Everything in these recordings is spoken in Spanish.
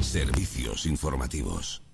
Servicios informativos.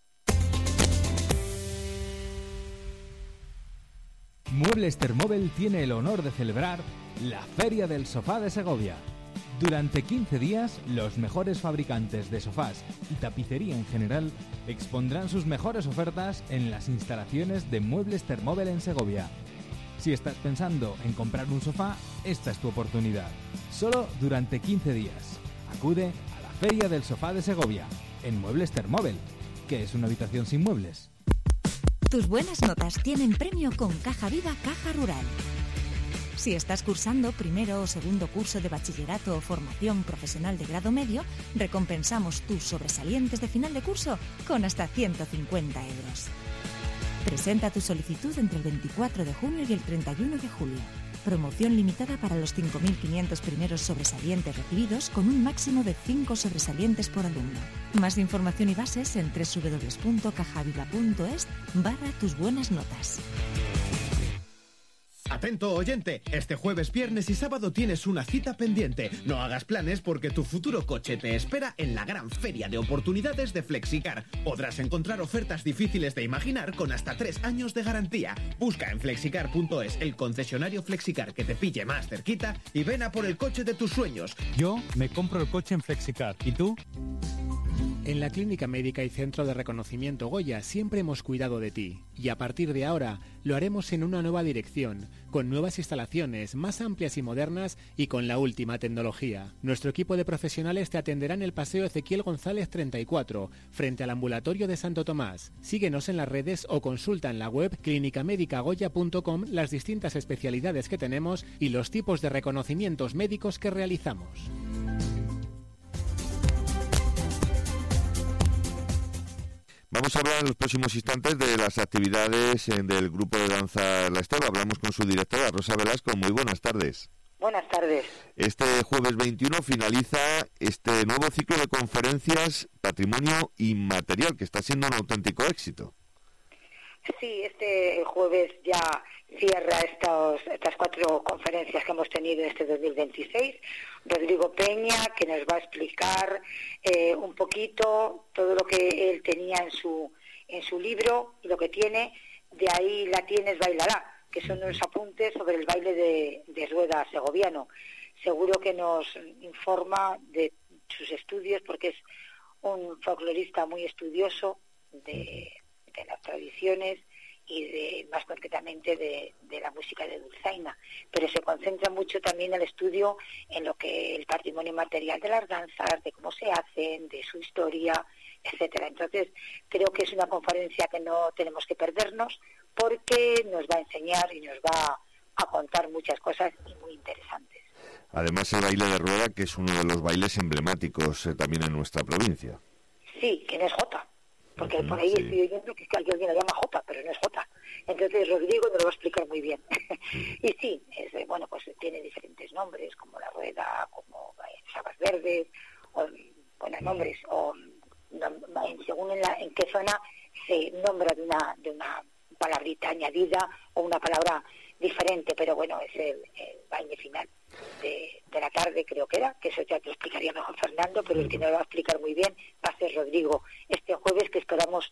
Muebles Thermobel tiene el honor de celebrar la Feria del Sofá de Segovia. Durante 15 días, los mejores fabricantes de sofás y tapicería en general expondrán sus mejores ofertas en las instalaciones de Muebles Thermobel en Segovia. Si estás pensando en comprar un sofá, esta es tu oportunidad. Solo durante 15 días. Acude a la Feria del Sofá de Segovia, en Muebles Thermobel, que es una habitación sin muebles. Tus buenas notas tienen premio con Caja Viva Caja Rural. Si estás cursando primero o segundo curso de bachillerato o formación profesional de grado medio, recompensamos tus sobresalientes de final de curso con hasta 150 euros. Presenta tu solicitud entre el 24 de junio y el 31 de julio. Promoción limitada para los 5.500 primeros sobresalientes recibidos con un máximo de 5 sobresalientes por alumno. Más información y bases en www.cajaviva.es/tus buenas notas. Atento oyente, este jueves, viernes y sábado tienes una cita pendiente. No hagas planes porque tu futuro coche te espera en la gran feria de oportunidades de Flexicar. Podrás encontrar ofertas difíciles de imaginar con hasta 3 años de garantía. Busca en flexicar.es el concesionario Flexicar que te pille más cerquita y ven a por el coche de tus sueños. Yo me compro el coche en Flexicar. ¿Y tú? En la Clínica Médica y Centro de Reconocimiento Goya siempre hemos cuidado de ti. Y a partir de ahora lo haremos en una nueva dirección, con nuevas instalaciones más amplias y modernas y con la última tecnología. Nuestro equipo de profesionales te atenderá en el Paseo Ezequiel González 34, frente al ambulatorio de Santo Tomás. Síguenos en las redes o consulta en la web clinicamedicagoya.com las distintas especialidades que tenemos y los tipos de reconocimientos médicos que realizamos. Vamos a hablar en los próximos instantes de las actividades del grupo de danza La Estela. Hablamos con su directora, Rosa Velasco. Muy buenas tardes. Buenas tardes. Este jueves 21 finaliza este nuevo ciclo de conferencias Patrimonio Inmaterial, que está siendo un auténtico éxito. Sí, este jueves ya cierra estas 4 conferencias que hemos tenido este 2026. Rodrigo Peña, que nos va a explicar un poquito todo lo que él tenía en su libro y lo que tiene. De ahí la tienes, bailará, que son unos apuntes sobre el baile de rueda segoviano. Seguro que nos informa de sus estudios, porque es un folclorista muy estudioso de las tradiciones y más concretamente de la música de Dulzaina, pero se concentra mucho también el estudio en lo que el patrimonio material de las danzas, de cómo se hacen, de su historia, etcétera. Entonces creo que es una conferencia que no tenemos que perdernos, porque nos va a enseñar y nos va a contar muchas cosas muy interesantes. Además, el baile de rueda, que es uno de los bailes emblemáticos también en nuestra provincia. Sí, que no es jota. Porque por ahí estoy oyendo que alguien la llama jota, pero no es jota. Entonces Rodrigo nos lo va a explicar muy bien. Y sí, pues tiene diferentes nombres, como la rueda, como sabas verdes, nombres, o según en qué zona se nombra de una palabrita añadida o una palabra diferente, pero bueno, es el baile final de la tarde, creo que era, que eso ya te lo explicaría mejor Fernando, pero el que nos lo va a explicar muy bien va a ser Rodrigo este jueves, que esperamos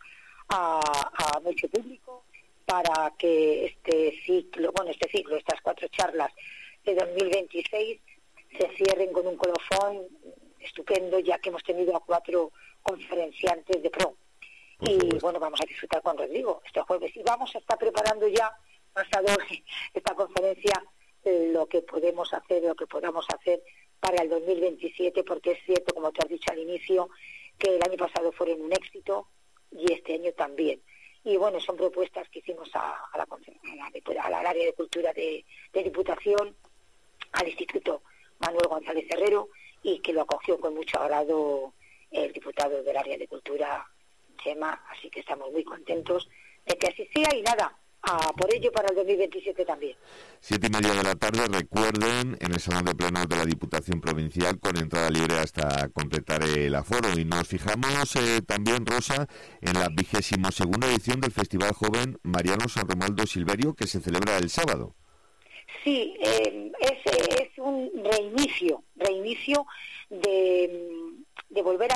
a mucho público para que este ciclo, estas 4 charlas de 2026 se cierren con un colofón estupendo, ya que hemos tenido a 4 conferenciantes de pro. Y bueno, vamos a disfrutar con Rodrigo este jueves y vamos a estar preparando ya, pasado esta conferencia, lo que podamos hacer para el 2027, porque es cierto, como tú has dicho al inicio, que el año pasado fueron un éxito y este año también. Y bueno, son propuestas que hicimos al área de cultura de Diputación, al Instituto Manuel González Herrero, y que lo acogió con mucho agrado el diputado del área de cultura, Chema, así que estamos muy contentos de que así sea y nada, por ello para el 2027 también. 7:30 de la tarde, recuerden, en el Salón de Plenos de la Diputación Provincial, con entrada libre hasta completar el aforo. Y nos fijamos también, Rosa, en la 22ª edición del Festival Joven Mariano San Romualdo Silverio, que se celebra el sábado. Sí, es un reinicio de volver